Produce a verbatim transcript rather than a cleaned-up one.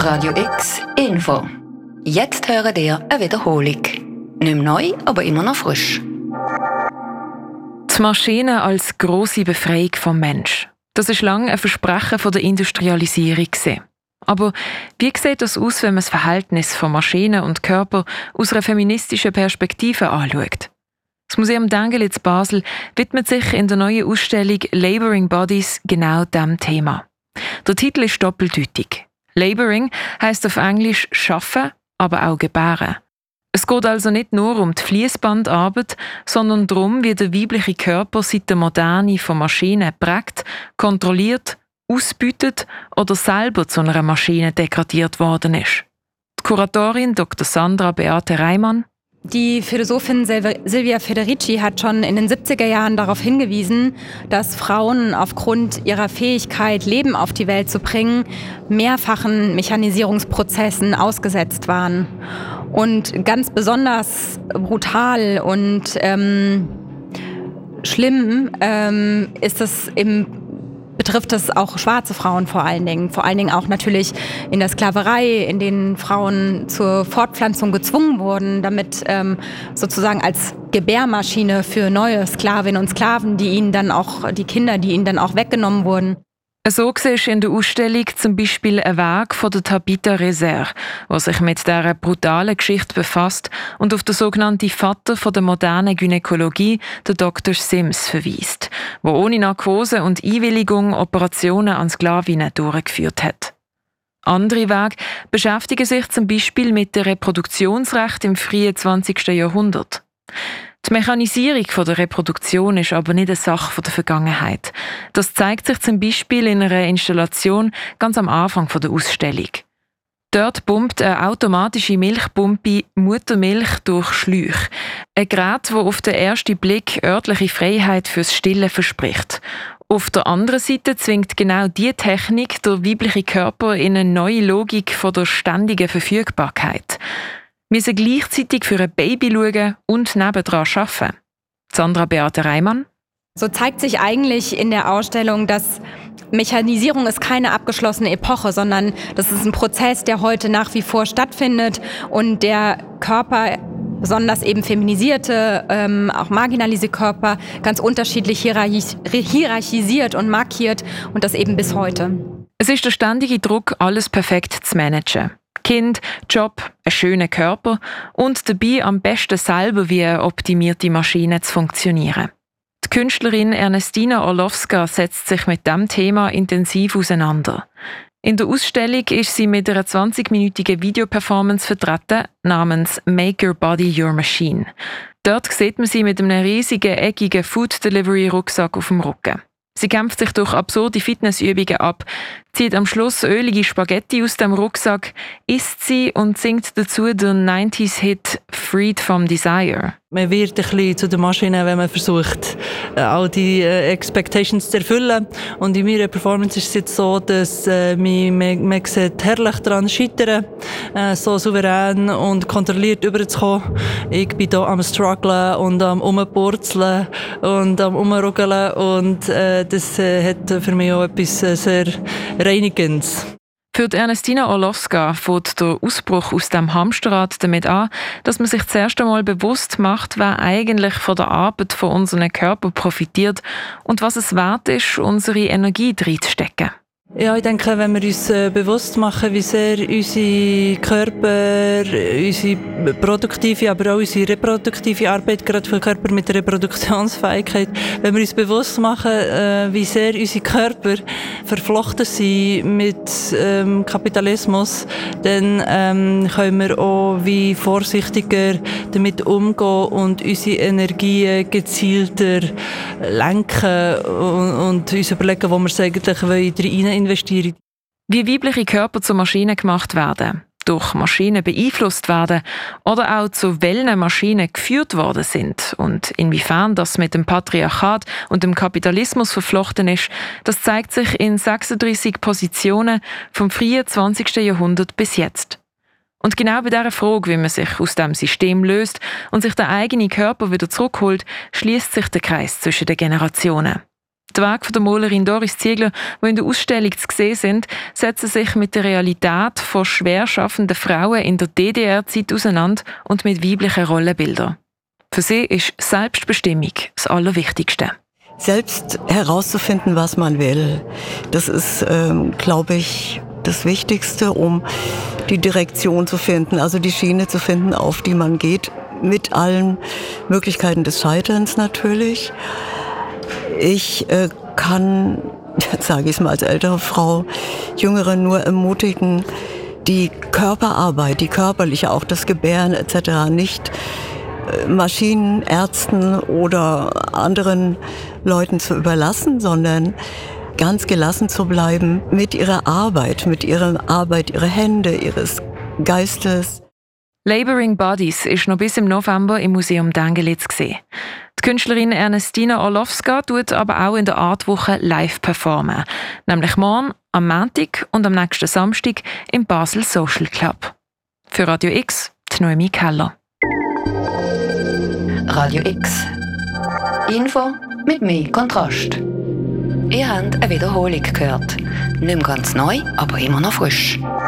Radio X Info. Jetzt hören ihr eine Wiederholung. Nicht mehr neu, aber immer noch frisch. Die Maschine als grosse Befreiung vom Mensch. Das war lange ein Versprechen von der Industrialisierung. Aber wie sieht das aus, wenn man das Verhältnis von Maschinen und Körper aus einer feministischen Perspektive anschaut? Das Museum Dengelitz Basel widmet sich in der neuen Ausstellung Laboring Bodies genau diesem Thema. Der Titel ist doppeldeutig. Laboring heisst auf Englisch «schaffen», aber auch «gebären». Es geht also nicht nur um die Fließbandarbeit, sondern darum, wie der weibliche Körper seit der Moderne von Maschinen prägt, kontrolliert, ausbeutet oder selber zu einer Maschine degradiert worden ist. Die Kuratorin Doktor Sandra Beate Reimann. Die Philosophin Silvia Federici hat schon in den siebziger Jahren darauf hingewiesen, dass Frauen aufgrund ihrer Fähigkeit, Leben auf die Welt zu bringen, mehrfachen Mechanisierungsprozessen ausgesetzt waren. Und ganz besonders brutal und ähm, schlimm ähm, ist es im betrifft es auch schwarze Frauen vor allen Dingen. Vor allen Dingen auch natürlich in der Sklaverei, in denen Frauen zur Fortpflanzung gezwungen wurden, damit ähm, sozusagen als Gebärmaschine für neue Sklavinnen und Sklaven, die ihnen dann auch, die Kinder, die ihnen dann auch weggenommen wurden. So siehst du in der Ausstellung zum Beispiel einen Weg von der Tabitha Reser, der sich mit dieser brutalen Geschichte befasst und auf den sogenannten Vater von der modernen Gynäkologie, den Doktor Sims, verweist, der ohne Narkose und Einwilligung Operationen an Sklavinnen durchgeführt hat. Andere Wege beschäftigen sich zum Beispiel mit dem Reproduktionsrecht im frühen zwanzigsten Jahrhundert. Die Mechanisierung der Reproduktion ist aber nicht eine Sache der Vergangenheit. Das zeigt sich zum Beispiel in einer Installation ganz am Anfang der Ausstellung. Dort pumpt eine automatische Milchpumpe Muttermilch durch Schläuche. Ein Gerät, das auf den ersten Blick örtliche Freiheit fürs Stillen verspricht. Auf der anderen Seite zwingt genau diese Technik der weibliche Körper in eine neue Logik von der ständigen Verfügbarkeit. Wir müssen gleichzeitig für ein Baby schauen und nebendran arbeiten. Sandra Beate Reimann. So zeigt sich eigentlich in der Ausstellung, dass Mechanisierung ist keine abgeschlossene Epoche, sondern das ist ein Prozess, der heute nach wie vor stattfindet und der Körper, besonders eben feminisierte, ähm, auch marginalisierte Körper, ganz unterschiedlich hierarchis- hierarchisiert und markiert und das eben bis heute. Es ist der ständige Druck, alles perfekt zu managen. Kind, Job, einen schönen Körper und dabei am besten selber wie eine optimierte Maschine zu funktionieren. Die Künstlerin Ernestina Orlowska setzt sich mit diesem Thema intensiv auseinander. In der Ausstellung ist sie mit einer zwanzigminütigen Videoperformance vertreten, namens «Make Your Body Your Machine». Dort sieht man sie mit einem riesigen, eckigen Food-Delivery-Rucksack auf dem Rücken. Sie kämpft sich durch absurde Fitnessübungen ab, zieht am Schluss ölige Spaghetti aus dem Rucksack, isst sie und singt dazu den neunziger-Hit «Freed from Desire». Man wird ein bisschen zu der Maschine, wenn man versucht, all die äh, Expectations zu erfüllen. Und in meiner Performance ist es jetzt so, dass äh, mich, man, man sieht herrlich daran scheitern, äh, so souverän und kontrolliert rüberzukommen. Ich bin hier am strugglen und am umpurzeln und am umruggeln und äh, das äh, hat für mich auch etwas äh, sehr Reinigendes. Für die Ernestina Orlowska fängt der Ausbruch aus dem Hamsterrad damit an, dass man sich zuerst einmal bewusst macht, wer eigentlich von der Arbeit von unserem Körper profitiert und was es wert ist, unsere Energie reinzustecken. Ja, ich denke, wenn wir uns äh, bewusst machen, wie sehr unsere Körper, unsere produktive, aber auch unsere reproduktive Arbeit, gerade für Körper mit Reproduktionsfähigkeit, wenn wir uns bewusst machen, äh, wie sehr unsere Körper verflochten sind mit ähm, Kapitalismus, dann ähm, können wir auch wie vorsichtiger damit umgehen und unsere Energien gezielter lenken und, und uns überlegen, wo wir es eigentlich rein investieren. Wie weibliche Körper zu Maschinen gemacht werden, durch Maschinen beeinflusst werden oder auch zu welchen Maschinen geführt worden sind und inwiefern das mit dem Patriarchat und dem Kapitalismus verflochten ist, das zeigt sich in sechsunddreissig Positionen vom frühen zwanzigsten Jahrhundert bis jetzt. Und genau bei dieser Frage, wie man sich aus dem System löst und sich den eigenen Körper wieder zurückholt, schließt sich der Kreis zwischen den Generationen. Die Werke der Malerin Doris Ziegler, die in der Ausstellung zu sehen sind, setzen sich mit der Realität von schwer schaffenden Frauen in der D D R-Zeit auseinander und mit weiblichen Rollenbildern. Für sie ist Selbstbestimmung das Allerwichtigste. Selbst herauszufinden, was man will, das ist, ähm, glaube ich, das Wichtigste, um die Direktion zu finden, also die Schiene zu finden, auf die man geht, mit allen Möglichkeiten des Scheiterns natürlich. Ich äh, kann, jetzt sage ich es mal als ältere Frau, Jüngere nur ermutigen, die Körperarbeit, die körperliche, auch das Gebären et cetera nicht äh, Maschinen, Ärzten oder anderen Leuten zu überlassen, sondern ganz gelassen zu bleiben mit ihrer Arbeit, mit ihrer Arbeit, ihrer Hände, ihres Geistes. Laboring Bodies ist noch bis im November im Museum Dengeli zu sehen. Die Künstlerin Ernestina Orlowska tut aber auch in der Artwoche live performen. Nämlich morgen, am Montag und am nächsten Samstag im Basel Social Club. Für Radio X, die Noemi Keller. Radio X. Info mit mehr Kontrast. Ihr habt eine Wiederholung gehört. Nicht mehr ganz neu, aber immer noch frisch.